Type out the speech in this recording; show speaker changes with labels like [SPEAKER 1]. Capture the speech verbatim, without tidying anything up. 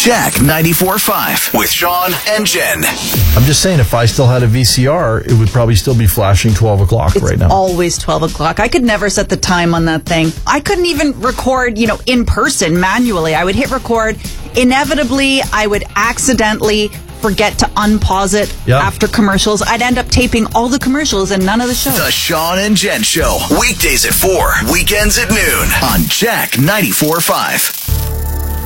[SPEAKER 1] Jack ninety-four point five with Sean and Jen.
[SPEAKER 2] I'm just saying, if I still had a V C R, it would probably still be flashing twelve o'clock
[SPEAKER 3] It's
[SPEAKER 2] right now.
[SPEAKER 3] always twelve o'clock. I could never set the time on that thing. I couldn't even record, you know, in person manually. I would hit record. Inevitably, I would accidentally forget to unpause it
[SPEAKER 2] Yep.
[SPEAKER 3] after commercials. I'd end up taping all the commercials and none of the shows.
[SPEAKER 1] The Sean and Jen Show. Weekdays at four, weekends at noon on Jack ninety-four point five.